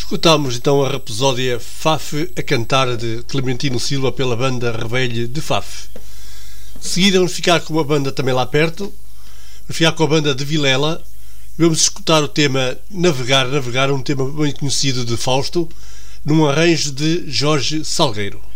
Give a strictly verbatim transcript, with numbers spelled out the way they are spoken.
Escutámos então a rapsódia Faf a cantar de Clementino Silva pela banda Revelho de Faf. De seguida vamos ficar com uma banda também lá perto, vamos ficar com a banda de Vilela e vamos escutar o tema Navegar, Navegar, um tema bem conhecido de Fausto, num arranjo de Jorge Salgueiro.